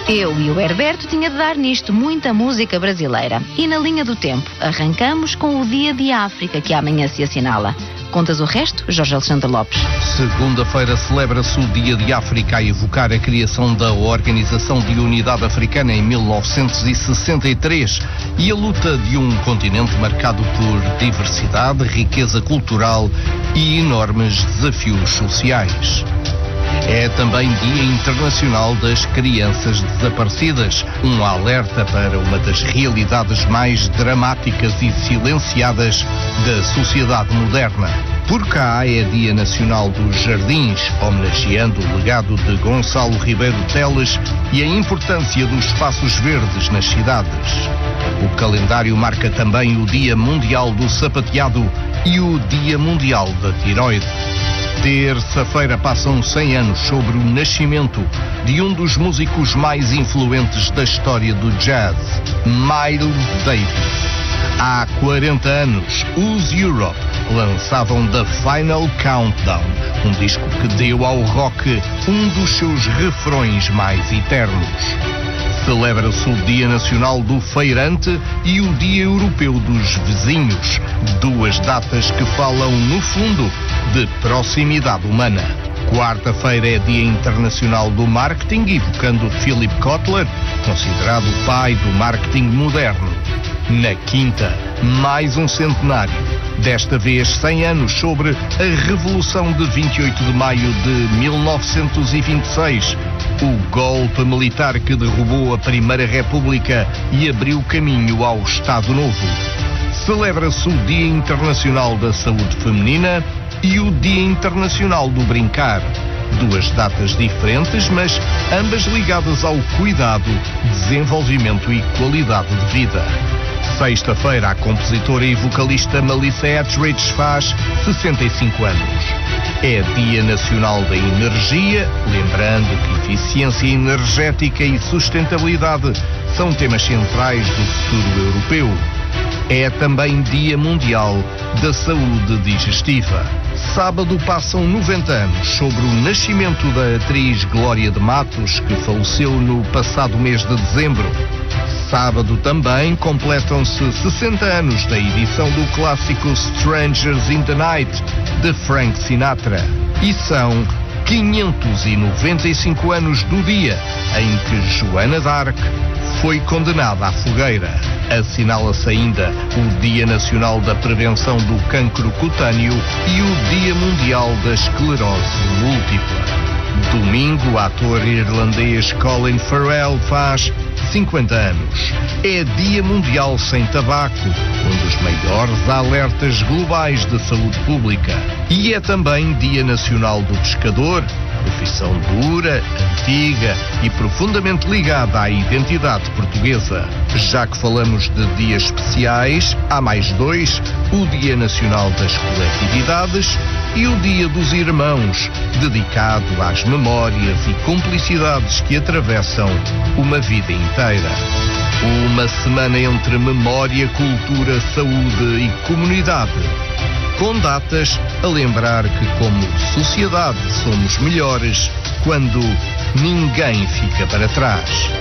Eu e o Herberto tinha de dar nisto muita música brasileira. E na linha do tempo, arrancamos com o Dia de África, que amanhã se assinala. Contas o resto, Jorge Alexandre Lopes. Segunda-feira celebra-se o Dia de África a evocar a criação da Organização de Unidade Africana em 1963 e a luta de um continente marcado por diversidade, riqueza cultural e enormes desafios sociais. É também Dia Internacional das Crianças Desaparecidas, um alerta para uma das realidades mais dramáticas e silenciadas da sociedade moderna. Por cá é Dia Nacional dos Jardins, homenageando o legado de Gonçalo Ribeiro Teles e a importância dos espaços verdes nas cidades. O calendário marca também o Dia Mundial do Sapateado e o Dia Mundial da Tiroide. Terça-feira passam 100 anos sobre o nascimento de um dos músicos mais influentes da história do jazz, Miles Davis. Há 40 anos, os Europe lançavam The Final Countdown, um disco que deu ao rock um dos seus refrões mais eternos. Celebra-se o Dia Nacional do Feirante e o Dia Europeu dos Vizinhos, duas datas que falam, no fundo, de proximidade humana. Quarta-feira é Dia Internacional do Marketing, evocando Philip Kotler, considerado o pai do marketing moderno. Na quinta, mais um centenário, desta vez 100 anos sobre a Revolução de 28 de maio de 1926, o golpe militar que derrubou a Primeira República e abriu caminho ao Estado Novo. Celebra-se o Dia Internacional da Saúde Feminina e o Dia Internacional do Brincar. Duas datas diferentes, mas ambas ligadas ao cuidado, desenvolvimento e qualidade de vida. Sexta-feira, a compositora e vocalista Melissa Etheridge faz 65 anos. É Dia Nacional da Energia, lembrando que eficiência energética e sustentabilidade são temas centrais do futuro europeu. É também Dia Mundial da Saúde Digestiva. Sábado passam 90 anos sobre o nascimento da atriz Glória de Matos, que faleceu no passado mês de dezembro. Sábado também completam-se 60 anos da edição do clássico Strangers in the Night, de Frank Sinatra. E são 595 anos do dia em que Joana d'Arc foi condenada à fogueira. Assinala-se ainda o Dia Nacional da Prevenção do Cancro Cutâneo e o Dia Mundial da Esclerose Múltipla. Domingo, o ator irlandês Colin Farrell faz 50 anos. É Dia Mundial Sem Tabaco, um dos maiores alertas globais de saúde pública. E é também Dia Nacional do Pescador, profissão dura, antiga e profundamente ligada à identidade portuguesa. Já que falamos de dias especiais, há mais dois: o Dia Nacional das Coletividades e o Dia dos Irmãos, dedicado às memórias e cumplicidades que atravessam uma vida inteira. Uma semana entre memória, cultura, saúde e comunidade, com datas a lembrar que, como sociedade, somos melhores quando ninguém fica para trás.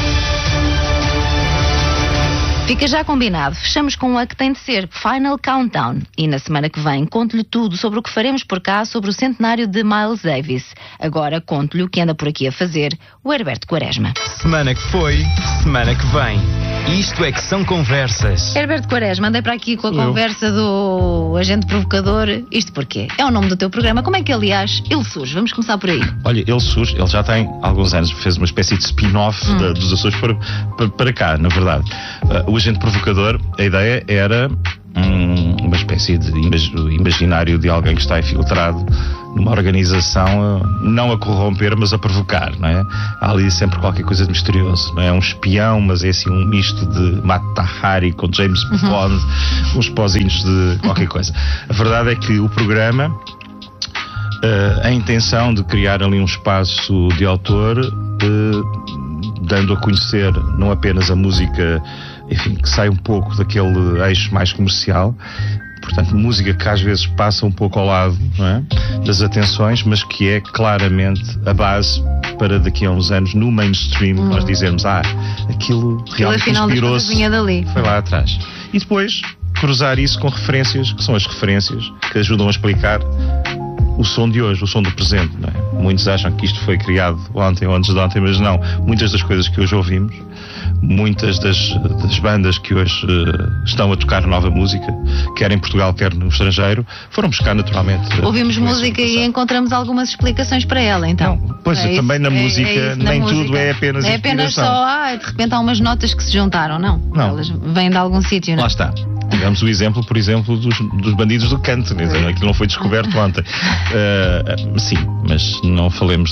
Fica já combinado. Fechamos com a que tem de ser, Final Countdown. E na semana que vem conto-lhe tudo sobre o que faremos por cá sobre o centenário de Miles Davis. Agora conto-lhe o que anda por aqui a fazer o Herberto Quaresma. Semana que foi, semana que vem. Isto é que são conversas. Herberto Quaresma, andei para aqui com a conversa do agente provocador. Isto porquê? É o nome do teu programa. Como é que, aliás, ele surge? Vamos começar por aí. Olha, ele surge, ele já tem alguns anos, fez uma espécie de spin-off dos Açores para cá, na verdade. O agente provocador, a ideia era uma espécie de imaginário de alguém que está infiltrado numa organização, não a corromper, mas a provocar, não é? Há ali sempre qualquer coisa de misterioso, não é? Um espião, mas é assim um misto de Mata Hari com James Bond, uns pozinhos de qualquer coisa. A verdade é que o programa, a intenção de criar ali um espaço de autor, dando a conhecer não apenas a música, enfim, que sai um pouco daquele eixo mais comercial, portanto, música que às vezes passa um pouco ao lado, não é, das atenções, mas que é claramente a base para daqui a uns anos, no mainstream, nós dizermos, aquilo realmente afinal inspirou-se, vinha dali. foi lá atrás. E depois cruzar isso com referências, que são as referências que ajudam a explicar o som de hoje, o som do presente, não é? Muitos acham que isto foi criado ontem ou antes de ontem, mas não. Muitas das coisas que hoje ouvimos, muitas das bandas que hoje estão a tocar nova música, quer em Portugal, quer no estrangeiro, foram buscar naturalmente. Ouvimos música e encontramos algumas explicações para ela, então. Não, pois também na música, nem tudo é apenas inspiração. É apenas só, de repente há umas notas que se juntaram, não. Elas vêm de algum sítio, não? Lá está. Tivemos o exemplo, por exemplo, dos bandidos do canto, aquilo não foi descoberto ontem. Sim, mas não falemos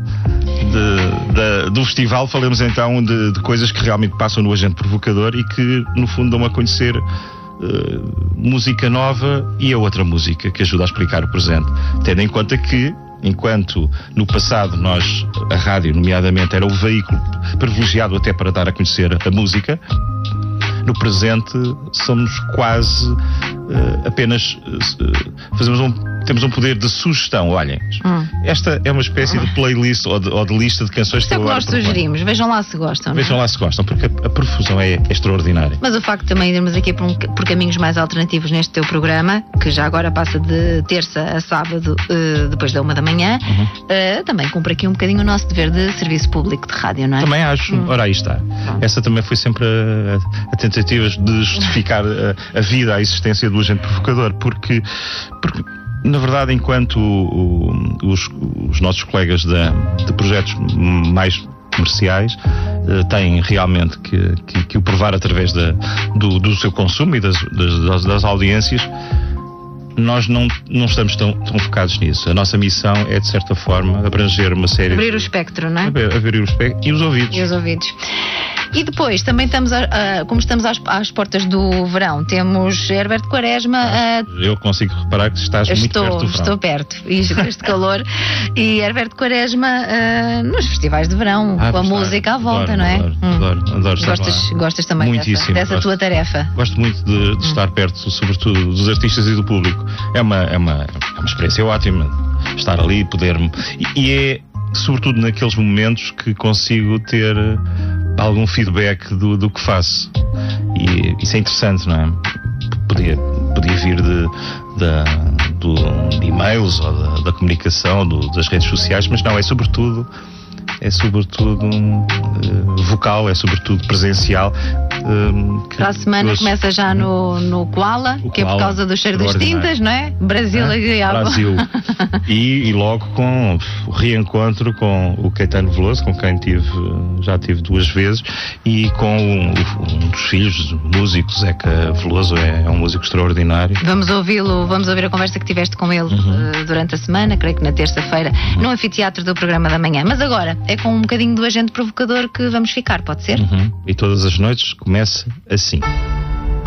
do festival, falemos então de coisas que realmente passam no agente provocador e que no fundo dão a conhecer música nova e a outra música que ajuda a explicar o presente, tendo em conta que enquanto no passado a rádio nomeadamente era o veículo privilegiado até para dar a conhecer a música, no presente somos quase apenas temos um poder de sugestão. Olhem, esta é uma espécie de playlist ou de lista de canções que eu agora sugerimos. Vejam lá se gostam. Vejam lá se gostam, porque a profusão é extraordinária. Mas o facto de também irmos aqui por caminhos mais alternativos neste teu programa, que já agora passa de terça a sábado, depois da 1h, também cumpre aqui um bocadinho o nosso dever de serviço público de rádio, não é? Também acho. Ora, aí está. Essa também foi sempre a tentativa de justificar a vida, a existência do agente provocador, porque na verdade, enquanto os nossos colegas de projetos mais comerciais têm realmente que o provar através do seu consumo e das audiências, nós não estamos tão focados nisso. A nossa missão é, de certa forma, abranger uma série... Abrir o espectro, não é? Abrir o espectro e os ouvidos. E depois, também estamos, como estamos às portas do verão, temos Herbert Quaresma... Eu consigo reparar que estás muito perto do verão. Estou perto, e este calor. E Herbert Quaresma nos festivais de verão, com a música à volta, não é? Adoro estar lá. Gostas também dessa tua tarefa? Gosto muito de estar perto, sobretudo, dos artistas e do público. É uma experiência ótima estar ali, poder-me... E é, sobretudo, naqueles momentos que consigo ter algum feedback do que faço. E isso é interessante, não é? Podia vir de e-mails ou da comunicação, das redes sociais, mas não, é sobretudo vocal, é sobretudo presencial. Para a semana começa já no Koala, que é por causa do cheiro das tintas, não é? Brasil. E logo com o reencontro com o Caetano Veloso, com quem já tive 2 vezes, e com um dos filhos, músico, Zeca Veloso, é um músico extraordinário. Vamos ouvir a conversa que tiveste com ele durante a semana, creio que na terça-feira, no anfiteatro do programa da manhã. Mas agora é com um bocadinho do agente provocador que vamos ficar, pode ser? E todas as noites começa assim.